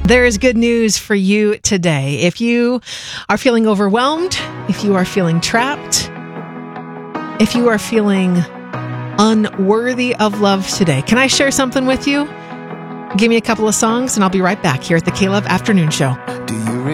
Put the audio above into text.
There is good news for you today. If you are feeling overwhelmed, if you are feeling trapped, if you are feeling unworthy of love today, can I share something with you? Give me a couple of songs and I'll be right back here at the K-Love Afternoon Show. Do you